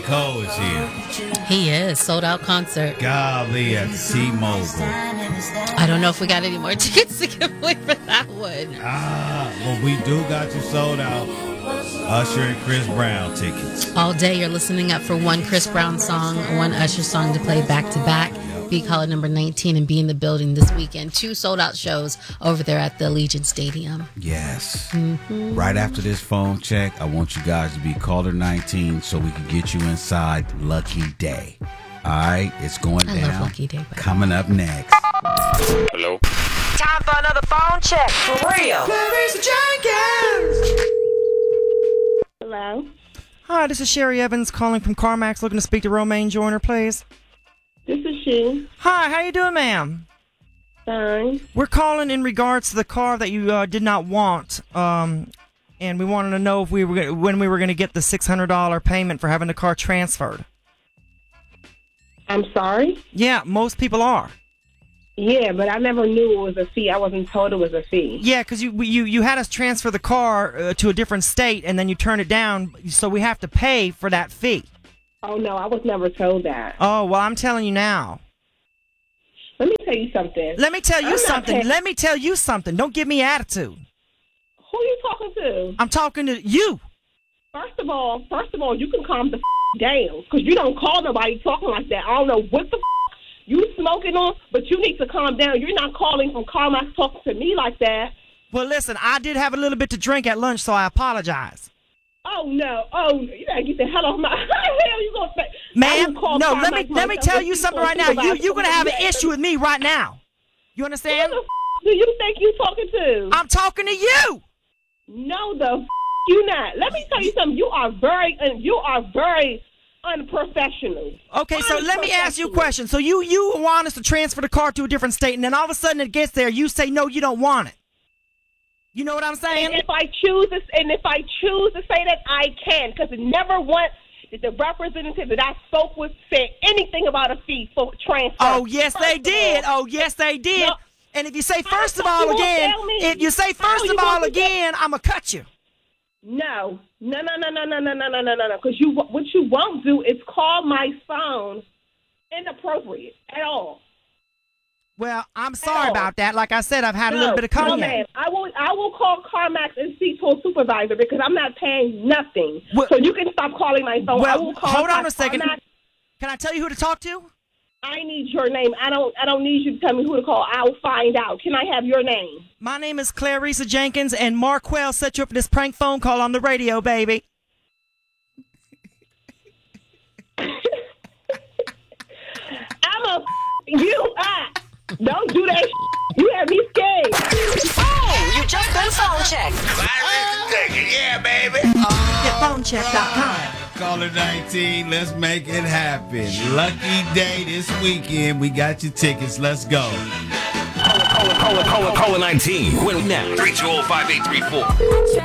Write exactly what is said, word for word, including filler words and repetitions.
Cole is here. He is. Sold out concert. Golly, at T-Mobile. I don't know if we got any more tickets to give away for that one. Ah, well, we do got you sold out. Usher and Chris Brown tickets. All day you're listening up for one Chris Brown song, one Usher song to play back to back. Be caller number nineteen and be in the building this weekend. Two sold out shows over there at the Allegiant Stadium. Yes. Mm-hmm. Right after this phone check, I want you guys to be caller nineteen so we can get you inside Lucky Day. All right, it's going I down. love Lucky Day. Coming up next. Hello? Time for another phone check. For real. Clarissa Jenkins. Hello. Hi, this is Sherry Evans calling from CarMax, looking to speak to Romaine Joyner, please. This is she. Hi, how you doing, ma'am? Fine. We're calling in regards to the car that you uh, did not want, um, and we wanted to know if we were gonna, when we were going to get the six hundred dollars payment for having the car transferred. I'm sorry? Yeah, most people are. Yeah, but I never knew it was a fee. I wasn't told it was a fee. Yeah, because you, you you had us transfer the car uh, to a different state, and then you turned it down, so we have to pay for that fee. Oh, no, I was never told that. Oh, well, I'm telling you now. Let me tell you something. Let me tell you I'm not something. paying- Let me tell you something. Don't give me attitude. Who are you talking to? I'm talking to you. First of all, first of all, you can calm the f- down, because you don't call nobody talking like that. I don't know what the f- you smoking on, but you need to calm down. You're not calling from CarMax talking to me like that. Well, listen, I did have a little bit to drink at lunch, so I apologize. Oh, no. Oh, you gotta get the hell off my... How the hell you gonna say... I Ma'am, will call no, let CarMax me let me myself tell if you something gonna right now. You supervise you're gonna have an somebody. issue with me right now. You Who understand? the f- do you think you talking to? I'm talking to you. No, the f- you not. Let me tell you something. You are very, uh, you are very unprofessional. Okay, so let me ask you a question. So you you want us to transfer the car to a different state, and then all of a sudden it gets there, you say no, you don't want it. You know what I'm saying? And if I choose this, and if I choose to say that, I can, because never once did the representative that I spoke with say anything about a fee for transfer. Oh yes, First they of did. all- Oh yes, they did. No. And if you say How first the of fuck all you gonna again, tell me? if you say How first you of all gonna do that? again, I'ma cut you. No, no, no, no, no, no, no, no, no, no, no. Because you, what you won't do is call my phone inappropriate at all. Well, I'm sorry No. about that. Like I said, I've had a No, little bit of no, cognac. man. I will. I will call CarMax and speak to a supervisor because I'm not paying nothing. Well- so you can stop calling my phone. I Well, will call hold on my a second. CarMax. Can I tell you who to talk to? I need your name. I don't. I don't need you to tell me who to call. I'll find out. Can I have your name? My name is Clarissa Jenkins, and Marquell set you up for this prank phone call on the radio, baby. I'm a you. Ah, don't do that. You have me scared. Boom! You just been phone checked. Yeah, baby. Get phone check dot com. Caller nineteen, let's make it happen. Lucky Day this weekend. We got your tickets. Let's go. Caller, caller, caller, caller nineteen. Win now. three two zero, five eight three four.